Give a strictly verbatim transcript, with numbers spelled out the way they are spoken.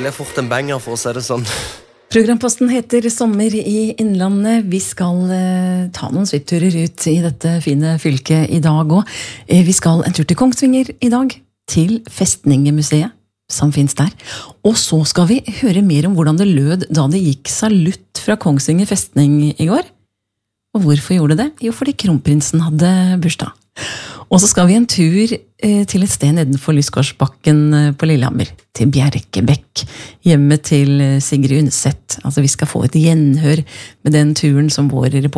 ble fort en banger, for å si det sånn. Programposten heter Sommer i Innlandet. Vi skal eh, ta noen svippturer ut i dette fine fylket i dag også. Eh, vi skal en tur til Kongsvinger i dag, til Festningemuseet, som finnes der. Og så skal vi høre mer om hvordan det lød da det gikk salutt fra Kongsvinger festning i går. Og hvorfor gjorde det? Jo, fordi kronprinsen hadde bursdag. Og så skal vi en tur eh, til et sted nedenfor Lysgårdsbakken eh, på Lillehammer, til Bjerkebekk, hjemme til eh, Sigrid Undset. Altså vi skal få et gjenhør med den turen som vår reporter